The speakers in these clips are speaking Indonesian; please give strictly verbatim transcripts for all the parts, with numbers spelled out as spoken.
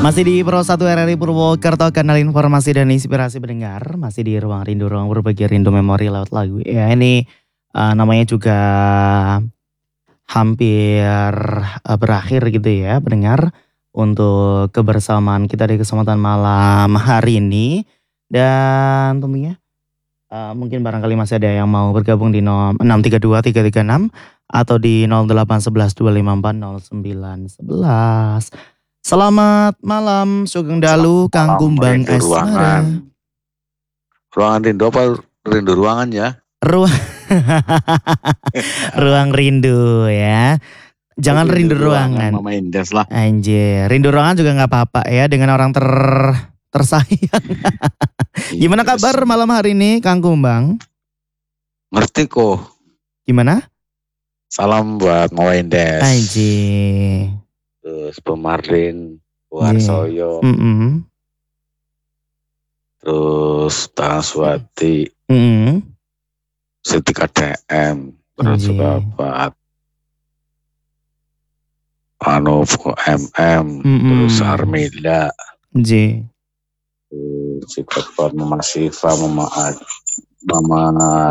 Masih di Pro satu R R I Purwokerto, kanal informasi dan inspirasi pendengar. Masih di ruang rindu, ruang berbagi rindu memori lewat lagu. Ya ini uh, namanya juga hampir uh, berakhir gitu ya pendengar. Untuk kebersamaan kita di kesempatan malam hari ini. Dan tentunya uh, mungkin barangkali masih ada yang mau bergabung di enam tiga dua tiga tiga enam. Atau di nol delapan satu satu dua lima empat nol sembilan satu satu. Selamat malam Sugeng Dalu, Kang Kumbang Asmara. Ruangan. Ruangan rindu apa rindu ruangan ya? Ruang Ruang rindu ya. Jangan rindu, rindu ruangan. ruangan. Mama Indes lah. Anjir, rindu ruangan juga gak apa-apa ya dengan orang ter tersayang. Gimana kabar malam hari ini Kang Kumbang? Ngerti kok. Gimana? Salam buat Mama Indes. Anjir. Terus Pemarlin, Warsoyo, yeah. mm-hmm. terus Tanswati, mm-hmm. Siti K D M, terus juga buat Anu M M, mm-hmm. terus Armida, yeah. terus juga buat Mama Siva, Mama Ad, Mama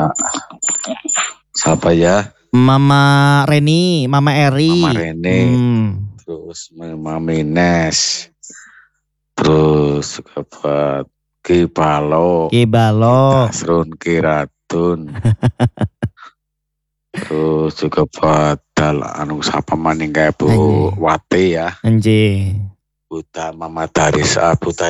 siapa ya? Mama Reni, Mama Eri, Mama Reni. Hmm. Terus Mama Mines, terus juga buat Ki Balo, Ki Balo, Tasrun Kiratun, terus juga buat Dal anu siapa maning kayak Bu Anjay. Wati ya, Anjir, Buta Mama Darisa, Buta